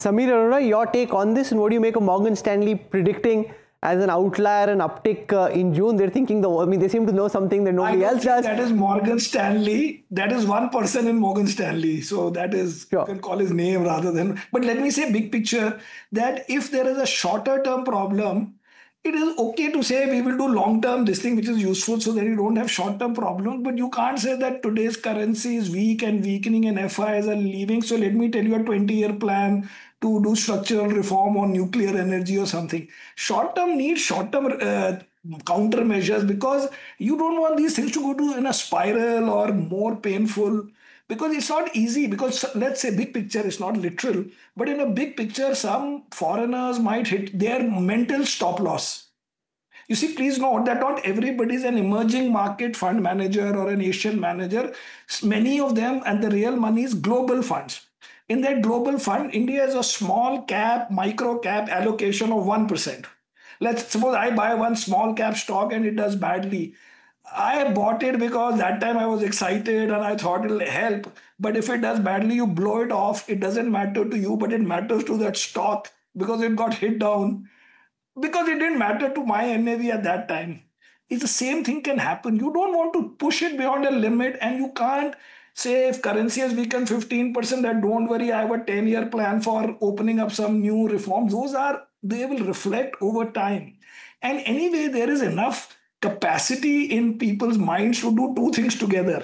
Samir Arora, your take on this, and what do you make of Morgan Stanley predicting as an outlier an uptick in June? They're thinking, they seem to know something that nobody else does. That is Morgan Stanley. That is one person in Morgan Stanley. So that is, sure. You can call his name rather than. But let me say big picture that if there is a shorter term problem, it is okay to say we will do long-term this thing which is useful so that you don't have short-term problems. But you can't say that today's currency is weak and weakening and FIs are leaving. So let me tell you a 20-year plan to do structural reform on nuclear energy or something. Short-term needs short-term countermeasures because you don't want these things to go to in a spiral or more painful. Because it's not easy, because let's say big picture is not literal, but in a big picture, some foreigners might hit their mental stop loss. You see, please note that not everybody is an emerging market fund manager or an Asian manager. Many of them, and the real money is global funds. In that global fund, India has a small cap, micro cap allocation of 1%. Let's suppose I buy one small cap stock and it does badly. I bought it because that time I was excited and I thought it'll help. But if it does badly, you blow it off. It doesn't matter to you, but it matters to that stock because it got hit down. Because it didn't matter to my NAV at that time. It's the same thing can happen. You don't want to push it beyond a limit, and you can't say if currency has weakened 15%, that don't worry, I have a 10-year plan for opening up some new reforms. They will reflect over time. And anyway, there is enough capacity in people's minds to do two things together.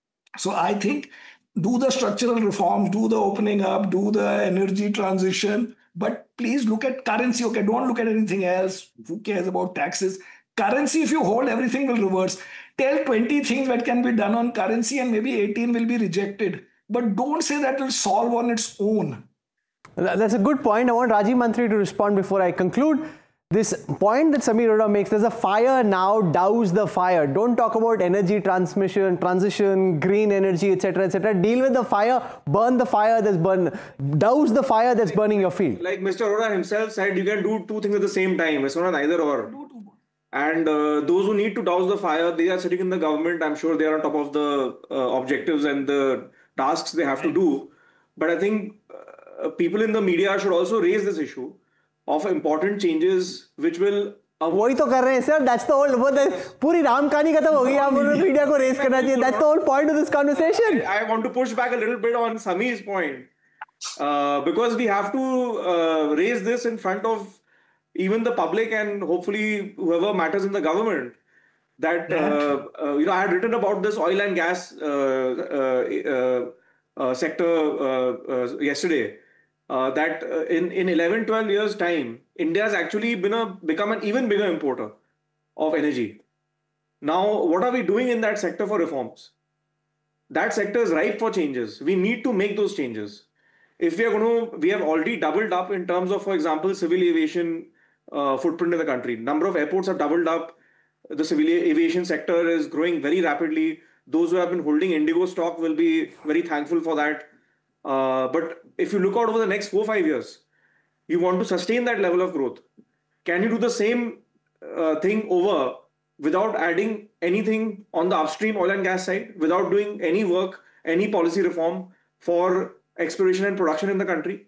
So I think do the structural reforms, do the opening up, do the energy transition, but please look at currency. Okay, don't look at anything else. Who cares about taxes? Currency, if you hold, everything will reverse. Tell 20 things that can be done on currency and maybe 18 will be rejected. But don't say that will solve on its own. That's a good point. I want Rajiv Mantri to respond before I conclude. This point that Samir Arora makes, there's a fire now, douse the fire. Don't talk about energy transition, green energy, etc., etc. Deal with the fire, burn the fire douse the fire that's burning your field. Like Mr. Arora himself said, you can do two things at the same time. It's not either or. And those who need to douse the fire, they are sitting in the government. I'm sure they are on top of the objectives and the tasks they have to do. But I think people in the media should also raise this issue of important changes which will वही तो कर रहे हैं sir. That's the whole पूरी राम कहानी खत्म हो गई. आप मीडिया को रेस करना चाहिए. That's the whole point of this conversation. I want to push back a little bit on Samir's point because we have to raise this in front of even the public and hopefully whoever matters in the government. That I had written about this oil and gas sector yesterday. That in 11-12 years time, India has actually become an even bigger importer of energy. Now, what are we doing in that sector for reforms? That sector is ripe for changes. We need to make those changes. If we have already doubled up in terms of, for example, civil aviation footprint in the country. Number of airports have doubled up. The civil aviation sector is growing very rapidly. Those who have been holding Indigo stock will be very thankful for that. But if you look out over the next 4-5 years, you want to sustain that level of growth. Can you do the same thing over without adding anything on the upstream oil and gas side, without doing any work, any policy reform for exploration and production in the country?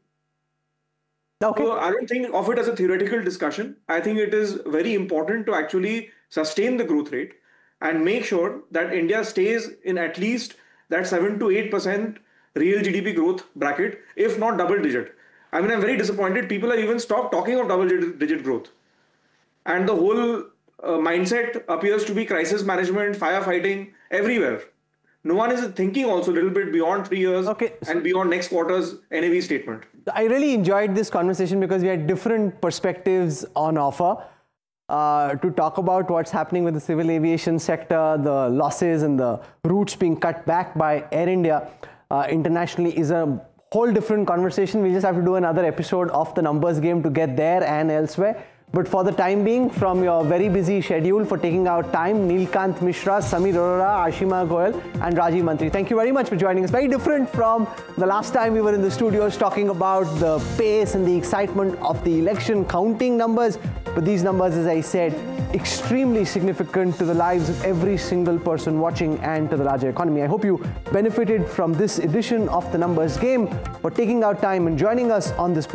Okay. So I don't think of it as a theoretical discussion. I think it is very important to actually sustain the growth rate and make sure that India stays in at least that 7 to 8% real GDP growth bracket, if not double digit. I mean, I'm very disappointed. People have even stopped talking of double digit growth. And the whole mindset appears to be crisis management, firefighting everywhere. No one is thinking also a little bit beyond 3 years and beyond next quarter's NAV statement. I really enjoyed this conversation because we had different perspectives on offer to talk about what's happening with the civil aviation sector, the losses and the routes being cut back by Air India internationally is a whole different conversation. We just have to do another episode of the numbers game to get there and elsewhere. But for the time being, from your very busy schedule for taking out time, Neelkant Mishra, Samir Arora, Ashima Goyal and Rajiv Mantri. Thank you very much for joining us. Very different from the last time we were in the studios talking about the pace and the excitement of the election, counting numbers. But these numbers, as I said, extremely significant to the lives of every single person watching and to the larger economy. I hope you benefited from this edition of the numbers game for taking out time and joining us on this